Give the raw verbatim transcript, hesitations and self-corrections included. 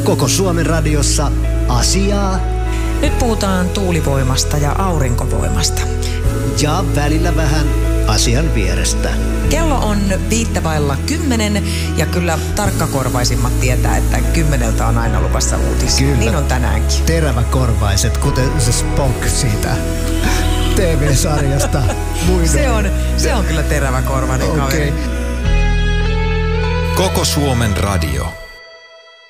Koko Suomen radiossa asiaa Nyt puhutaan tuulivoimasta ja aurinkovoimasta. ja välillä vähän asian vierestä. Kello on viittä vailla kymmenen ja kyllä tarkkakorvaisimmat tietää, että kymmeneltä on aina luvassa uutisia. Kyllä. Niin on tänäänkin. Teräväkorvaiset, kuten se Spock siitä T V-sarjasta. Muiden. Se on, se on kyllä teräväkorvainen Okei. kaveri. Koko Suomen radio.